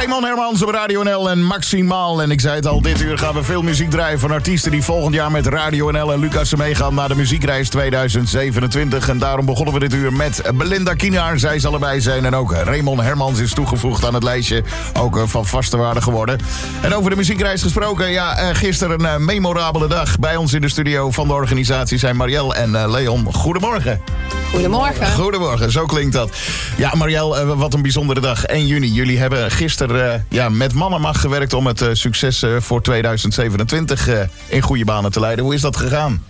Raymond Hermans op Radio NL en Maximaal. En ik zei het al, dit uur gaan we veel muziek draaien van artiesten die volgend jaar met Radio NL en Lucas meegaan naar de muziekreis 2027. En daarom begonnen we dit uur met Belinda Kienaar. Zij zal erbij zijn. En ook Raymond Hermans is toegevoegd aan het lijstje. Ook van vaste waarde geworden. En over de muziekreis gesproken. Ja, gisteren een memorabele dag. Bij ons in de studio van de organisatie zijn Marielle en Leon. Goedemorgen. Goedemorgen. Goedemorgen, zo klinkt dat. Ja, Marielle, wat een bijzondere dag. 1 juni. Jullie hebben gisteren met man en macht gewerkt om het succes voor 2027 in goede banen te leiden. Hoe is dat gegaan?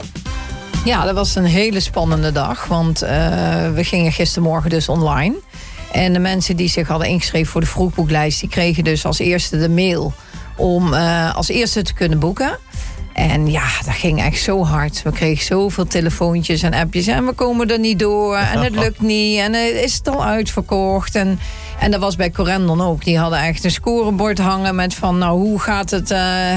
Ja, dat was een hele spannende dag. Want we gingen gistermorgen dus online. En de mensen die zich hadden ingeschreven voor de vroegboeklijst, die kregen dus als eerste de mail om als eerste te kunnen boeken. En ja, dat ging echt zo hard. We kregen zoveel telefoontjes en appjes. En we komen er niet door. En het lukt niet. En is het al uitverkocht. En dat was bij Corendon ook. Die hadden echt een scorebord hangen met van, nou, hoe gaat het?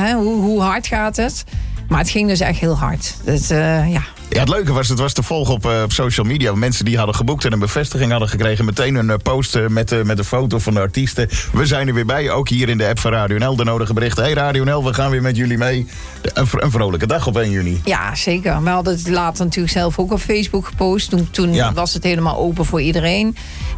Hoe hard gaat het? Maar het ging dus echt heel hard. Dus, ja. Ja, het leuke was, het was te volgen op social media. Mensen die hadden geboekt en een bevestiging hadden gekregen. Meteen een post met een foto van de artiesten. We zijn er weer bij, ook hier in de app van Radio NL. De nodige berichten. Hey Radio NL, we gaan weer met jullie mee. Een vrolijke dag op 1 juni. Ja, zeker. We hadden het later natuurlijk zelf ook op Facebook gepost. Toen was het helemaal open voor iedereen.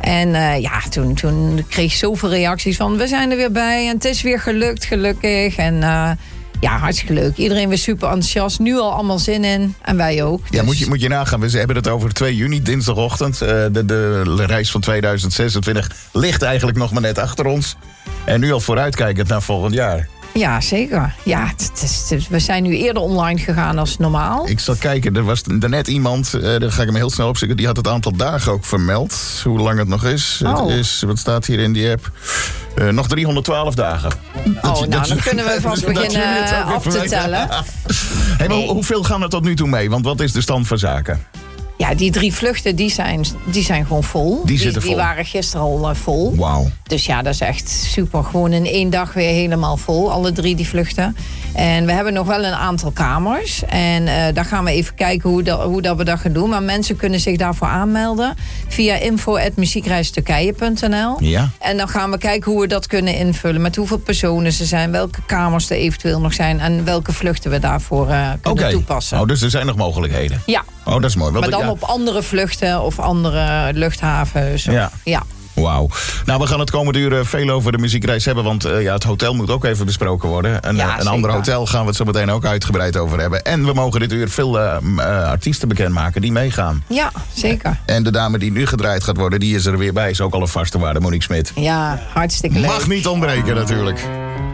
En toen kreeg je zoveel reacties van, we zijn er weer bij. En het is weer gelukt, gelukkig. En ja, hartstikke leuk. Iedereen weer super enthousiast. Nu al allemaal zin in. En wij ook. Dus. Ja, moet je nagaan. We hebben het over 2 juni, dinsdagochtend. De reis van 2026 ligt eigenlijk nog maar net achter ons. En nu al vooruitkijkend naar volgend jaar. Ja, zeker. Ja, we zijn nu eerder online gegaan als normaal. Ik zal kijken, er was daarnet iemand, daar ga ik hem heel snel opzoeken, die had het aantal dagen ook vermeld. Hoe lang het nog is. Oh. Het is, wat staat hier in die app? Nog 312 dagen. Dan kunnen we vast beginnen af te tellen. Hey, maar hoeveel gaan er tot nu toe mee? Want wat is de stand van zaken? Ja, die 3 vluchten, die zijn gewoon vol. Die waren gisteren al vol. Wauw. Dus ja, dat is echt super. Gewoon in 1 dag weer helemaal vol. Alle 3 die vluchten. En we hebben nog wel een aantal kamers. En daar gaan we even kijken hoe dat we dat gaan doen. Maar mensen kunnen zich daarvoor aanmelden via info@muziekreisturkije.nl. Ja. En dan gaan we kijken hoe we dat kunnen invullen. Met hoeveel personen ze zijn, welke kamers er eventueel nog zijn en welke vluchten we daarvoor kunnen toepassen. Oh, dus er zijn nog mogelijkheden. Ja. Oh, dat is mooi. Maar dan op andere vluchten of andere luchthavens. Ja. Wauw. Nou, we gaan het komende uur veel over de muziekreis hebben. Want het hotel moet ook even besproken worden. Een ander hotel gaan we het zo meteen ook uitgebreid over hebben. En we mogen dit uur veel artiesten bekendmaken die meegaan. Ja, zeker. En de dame die nu gedraaid gaat worden, die is er weer bij. Is ook al een vaste waarde, Monique Smit. Ja, hartstikke leuk. Mag niet ontbreken natuurlijk.